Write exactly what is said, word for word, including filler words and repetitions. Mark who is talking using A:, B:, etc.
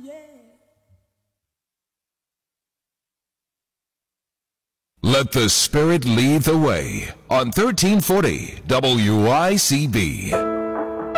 A: Let the Spirit lead the way on thirteen forty W I C B.